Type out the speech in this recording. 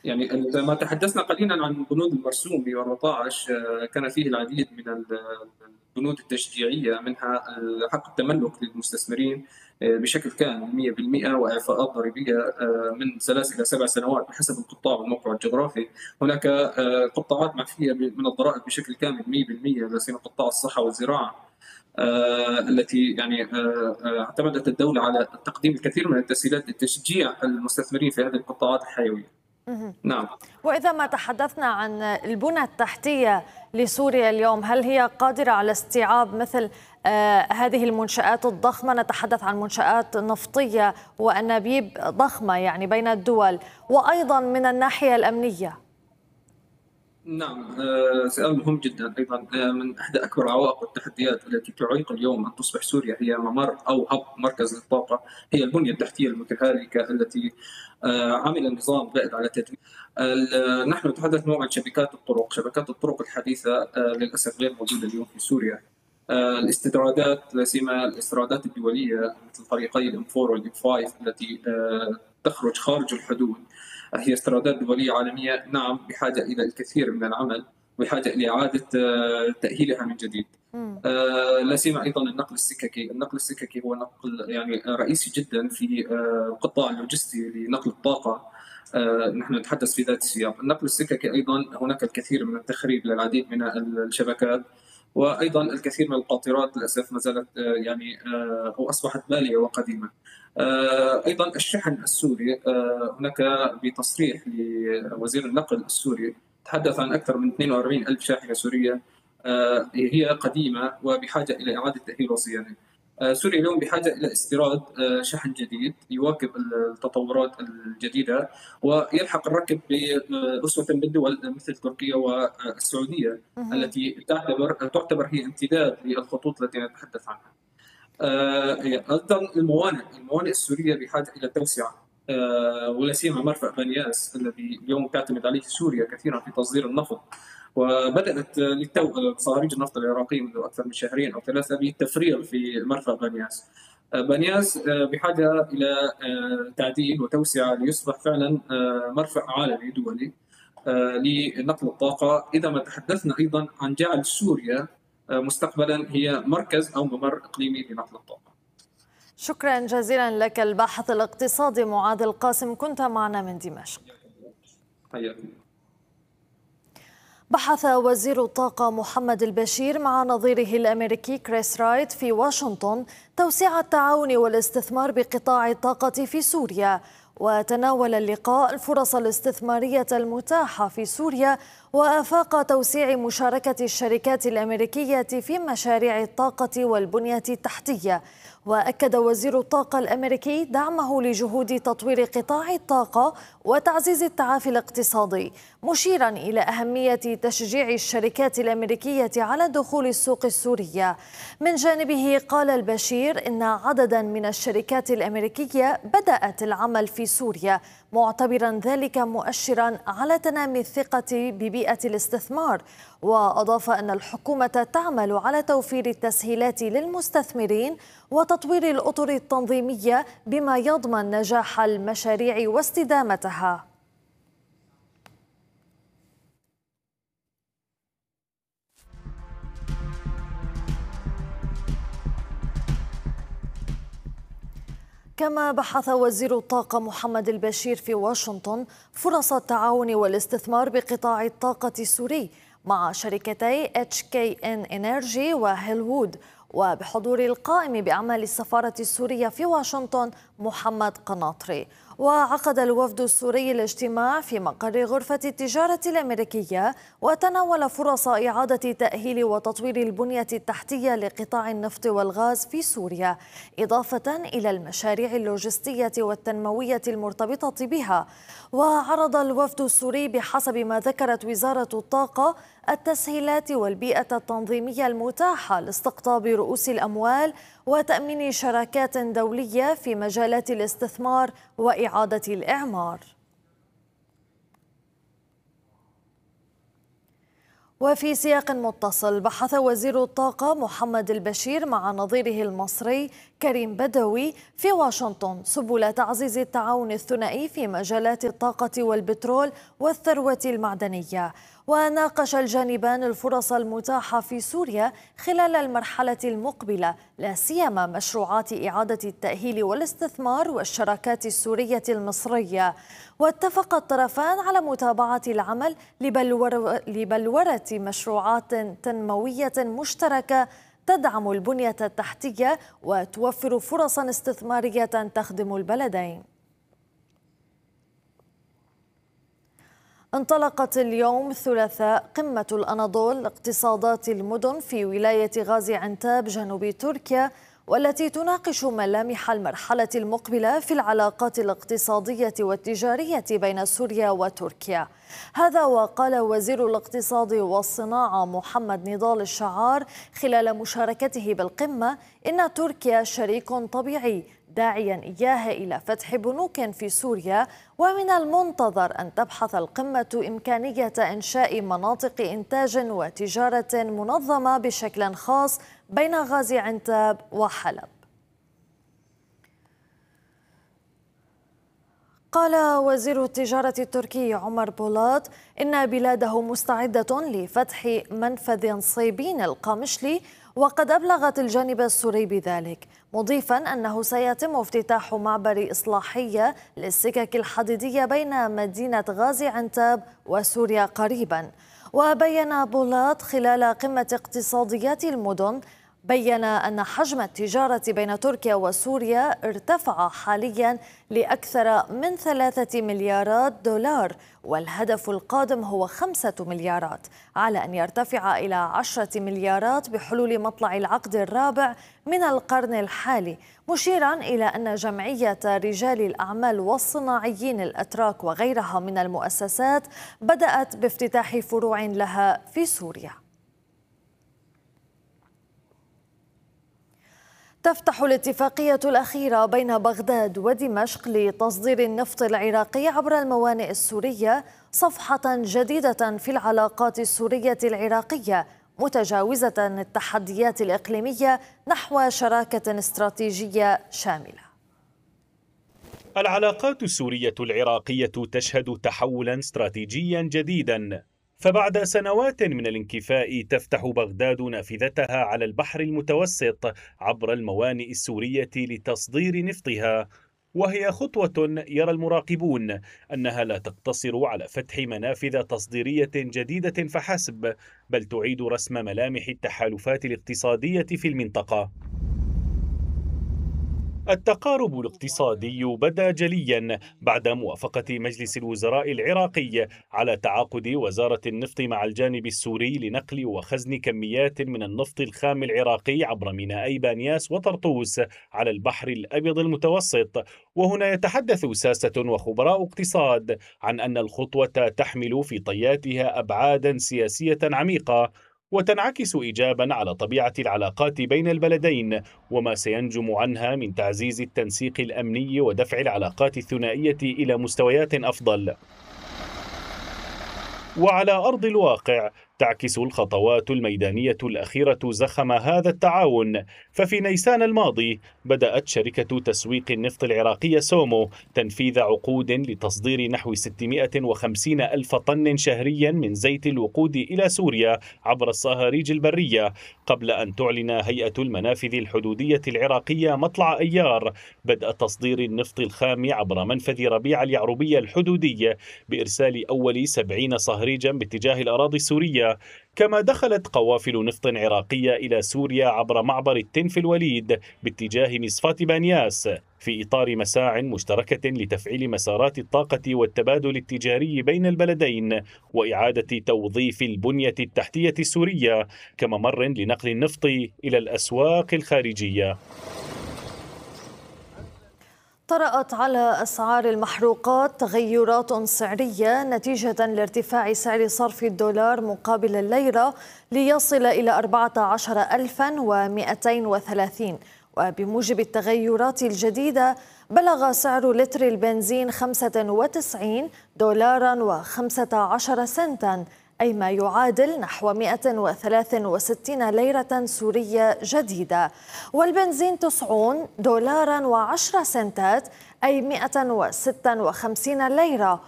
يعني ما تحدثنا قليلا عن البنود المرسوم ب 14، كان فيه العديد من البنود التشجيعية، منها حق التملك للمستثمرين بشكل كامل 100%، وإعفاءات ضريبية من 3 إلى 7 سنوات بحسب القطاع والموقع الجغرافي. هناك قطاعات معفية من الضرائب بشكل كامل 100%، لا سيما قطاع الصحة والزراعة، التي يعني اعتمدت الدولة على تقديم الكثير من التسهيلات لتشجيع المستثمرين في هذه القطاعات الحيوية. مهم. نعم. وإذا ما تحدثنا عن البنى التحتية لسوريا اليوم، هل هي قادرة على استيعاب مثل هذه المنشآت الضخمة؟ نتحدث عن منشآت نفطية وأنابيب ضخمة يعني بين الدول، وأيضا من الناحية الأمنية. نعم، سؤال مهم جدا أيضا. من إحدى أكبر العوائق والتحديات التي تعيق اليوم أن تصبح سوريا هي ممر أو هب مركز للطاقة هي البنية التحتية المتكاملة التي عمل النظام بائد على تدوين. نحن نتحدث عن شبكات الطرق. شبكات الطرق الحديثة للأسف غير موجودة اليوم في سوريا. الاستيرادات، لا سيما الاستيرادات الدولية مثل طريقي الام 4 والام 5 التي تخرج خارج الحدود، هي استيرادات دولية عالمية، نعم، بحاجة إلى الكثير من العمل، وبحاجة إلى إعادة تأهيلها من جديد. لا سيما ايضا النقل السككي. النقل السككي هو نقل يعني رئيسي جدا في القطاع اللوجستي لنقل الطاقه. نحن نتحدث في ذات السياق. النقل السككي ايضا هناك الكثير من التخريب للعديد من الشبكات، وايضا الكثير من القاطرات للاسف ما زالت يعني او اصبحت باليه وقديمه. ايضا الشحن السوري، هناك بتصريح لوزير النقل السوري تحدث عن اكثر من 42 الف شاحنه سوريه هي قديمة وبحاجة إلى إعادة تأهيل وصيانة. سوريا اليوم بحاجة إلى استيراد شحن جديد يواكب التطورات الجديدة، ويلحق الركب بأسوة بالدول مثل تركيا والسعودية التي تعتبر هي امتداد للخطوط التي نتحدث عنها. أيضا الموانئ السورية بحاجة إلى توسعة، ولا سيما مرفأ بنياس الذي اليوم تعتمد عليه سوريا كثيرا في تصدير النفط. وبدأت للتو صهاريج النفط العراقي منذ أكثر من شهرين أو 3 بالتفريغ في مرفأ بنياس. بنياس بحاجة إلى تعديل وتوسعة ليصبح فعلا مرفأ عالمي دولي لنقل الطاقة. إذا ما تحدثنا أيضا عن جعل سوريا مستقبلا هي مركز أو ممر إقليمي لنقل الطاقة. شكرا جزيلا لك الباحث الاقتصادي معاذ القاسم، كنت معنا من دمشق. حياكم. بحث وزير الطاقة محمد البشير مع نظيره الأمريكي كريس رايت في واشنطن توسيع التعاون والاستثمار بقطاع الطاقة في سوريا، وتناول اللقاء الفرص الاستثمارية المتاحة في سوريا وآفاق توسيع مشاركة الشركات الأمريكية في مشاريع الطاقة والبنية التحتية. وأكد وزير الطاقة الأمريكي دعمه لجهود تطوير قطاع الطاقة وتعزيز التعافي الاقتصادي، مشيرا إلى أهمية تشجيع الشركات الأمريكية على دخول السوق السورية. من جانبه قال البشير إن عددا من الشركات الأمريكية بدأت العمل في سوريا، معتبرا ذلك مؤشرا على تنامي الثقة ببيئة الاستثمار. وأضاف أن الحكومة تعمل على توفير التسهيلات للمستثمرين وتطوير الأطر التنظيمية بما يضمن نجاح المشاريع واستدامتها. كما بحث وزير الطاقة محمد البشير في واشنطن فرص التعاون والاستثمار بقطاع الطاقة السوري مع شركتي HKN Energy وهيلوود، وبحضور القائم بأعمال السفارة السورية في واشنطن محمد قناطري. وعقد الوفد السوري الاجتماع في مقر غرفة التجارة الأمريكية، وتناول فرص إعادة تأهيل وتطوير البنية التحتية لقطاع النفط والغاز في سوريا، إضافة إلى المشاريع اللوجستية والتنموية المرتبطة بها. وعرض الوفد السوري بحسب ما ذكرت وزارة الطاقة التسهيلات والبيئة التنظيمية المتاحة لاستقطاب رؤوس الأموال وتأمين شراكات دولية في مجالات الاستثمار وإعادة الإعمار. وفي سياق متصل، بحث وزير الطاقة محمد البشير مع نظيره المصري كريم بدوي في واشنطن سبل تعزيز التعاون الثنائي في مجالات الطاقة والبترول والثروة المعدنية. وناقش الجانبان الفرص المتاحة في سوريا خلال المرحلة المقبلة، لا سيما مشروعات إعادة التأهيل والاستثمار والشراكات السورية المصرية. واتفق الطرفان على متابعة العمل لبلورة مشروعات تنموية مشتركة تدعم البنية التحتية وتوفر فرصا استثمارية تخدم البلدين. انطلقت اليوم الثلاثاء قمة الأناضول لاقتصادات المدن في ولاية غازي عنتاب جنوب تركيا، والتي تناقش ملامح المرحلة المقبلة في العلاقات الاقتصادية والتجارية بين سوريا وتركيا. هذا وقال وزير الاقتصاد والصناعة محمد نضال الشعار خلال مشاركته بالقمة إن تركيا شريك طبيعي، داعيا إياها إلى فتح بنوك في سوريا، ومن المنتظر أن تبحث القمة إمكانية إنشاء مناطق إنتاج وتجارة منظمة بشكل خاص بين غازي عنتاب وحلب. قال وزير التجارة التركي عمر بولات إن بلاده مستعدة لفتح منفذ صيبين القامشلي، وقد أبلغت الجانب السوري بذلك، مضيفا أنه سيتم افتتاح معبر إصلاحية للسكك الحديدية بين مدينة غازي عنتاب وسوريا قريبا. وبين بولات خلال قمة اقتصاديات المدن أن حجم التجارة بين تركيا وسوريا ارتفع حاليا لأكثر من 3 مليارات دولار، والهدف القادم هو 5 مليارات، على أن يرتفع إلى 10 مليارات بحلول مطلع العقد الرابع من القرن الحالي، مشيرا إلى أن جمعية رجال الأعمال والصناعيين الأتراك وغيرها من المؤسسات بدأت بافتتاح فروع لها في سوريا. تفتح الاتفاقية الأخيرة بين بغداد ودمشق لتصدير النفط العراقي عبر الموانئ السورية صفحة جديدة في العلاقات السورية العراقية، متجاوزة التحديات الإقليمية نحو شراكة استراتيجية شاملة. العلاقات السورية العراقية تشهد تحولا استراتيجيا جديدا، فبعد سنوات من الانكفاء تفتح بغداد نافذتها على البحر المتوسط عبر الموانئ السورية لتصدير نفطها، وهي خطوة يرى المراقبون أنها لا تقتصر على فتح منافذ تصديرية جديدة فحسب، بل تعيد رسم ملامح التحالفات الاقتصادية في المنطقة. التقارب الاقتصادي بدا جليا بعد موافقة مجلس الوزراء العراقي على تعاقد وزارة النفط مع الجانب السوري لنقل وخزن كميات من النفط الخام العراقي عبر مينائي بانياس وطرطوس على البحر الأبيض المتوسط. وهنا يتحدث ساسة وخبراء اقتصاد عن أن الخطوة تحمل في طياتها أبعادا سياسية عميقة، وتنعكس إيجابا على طبيعة العلاقات بين البلدين وما سينجم عنها من تعزيز التنسيق الأمني ودفع العلاقات الثنائية إلى مستويات أفضل. وعلى أرض الواقع تعكس الخطوات الميدانية الأخيرة زخم هذا التعاون، ففي نيسان الماضي بدأت شركة تسويق النفط العراقية سومو تنفيذ عقود لتصدير نحو 650 ألف طن شهريا من زيت الوقود إلى سوريا عبر الصهاريج البرية، قبل أن تعلن هيئة المنافذ الحدودية العراقية مطلع أيار بدء تصدير النفط الخام عبر منفذ ربيع اليعربية الحدودي بإرسال أول 70 صهريجا باتجاه الأراضي السورية. كما دخلت قوافل نفط عراقية إلى سوريا عبر معبر التنف الوليد باتجاه مصفاة بانياس في إطار مساع مشتركة لتفعيل مسارات الطاقة والتبادل التجاري بين البلدين وإعادة توظيف البنية التحتية السورية كممر لنقل النفط إلى الأسواق الخارجية. طرأت على أسعار المحروقات تغيرات سعرية نتيجة لارتفاع سعر صرف الدولار مقابل الليرة ليصل إلى 14,230، وبموجب التغيرات الجديدة بلغ سعر لتر البنزين 95 دولارا و15 سنتا، أي ما يعادل نحو 163 ليرة سورية جديدة. والبنزين 90 دولارا و10 سنتات أي 156 ليرة.